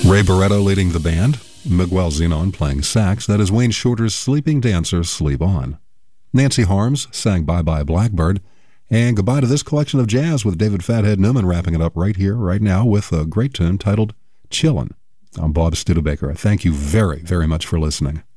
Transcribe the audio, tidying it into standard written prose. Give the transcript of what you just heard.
Ray Barretto leading the band, Miguel Zenon playing sax. That is Wayne Shorter's Sleeping Dancer, Sleep On. Nancy Harms sang Bye Bye Blackbird. And goodbye to this collection of jazz with David Fathead Newman wrapping it up right here, right now, with a great tune titled Chillin'. I'm Bob Studebaker. Thank you very, very much for listening.